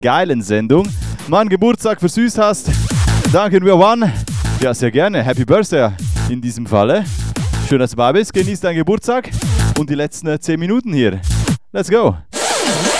geilen Sendung. Mal einen Geburtstag versüßt hast, danken wir One. Ja, sehr gerne. Happy Birthday in diesem Falle. Schön, dass du dabei bist. Genieß deinen Geburtstag und die letzten 10 Minuten hier. Let's go.